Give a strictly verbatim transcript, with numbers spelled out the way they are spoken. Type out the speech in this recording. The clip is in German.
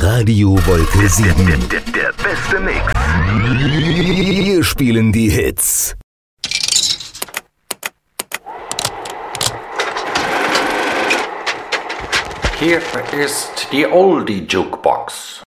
Radio Wolke sieben. Der, der, der beste Mix. Wir spielen die Hits. Hier ist die Oldie Jukebox.